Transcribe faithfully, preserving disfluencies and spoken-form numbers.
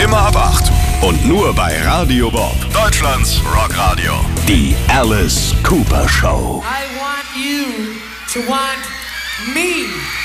Immer ab acht. Und nur bei Radio Bob, Deutschlands Rockradio. Die Alice Cooper Show. I want you to want me.